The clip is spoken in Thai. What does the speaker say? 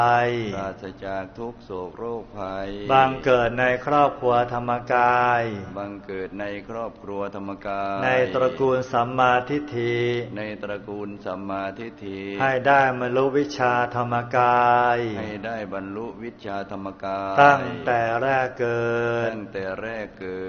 ปราศจากทุกโศกโรคภัยบังเกิดในครอบครัวธรรมกายบังเกิดในครอบครัวธรรมกายในตระกูลสัมมาทิฏฐิในตระกูลสัมมาทิฏฐิให้ได้บรรลุวิชาธรรมกายให้ได้บรรลุวิชาธรรมกายตั้งแต่แรกเกิด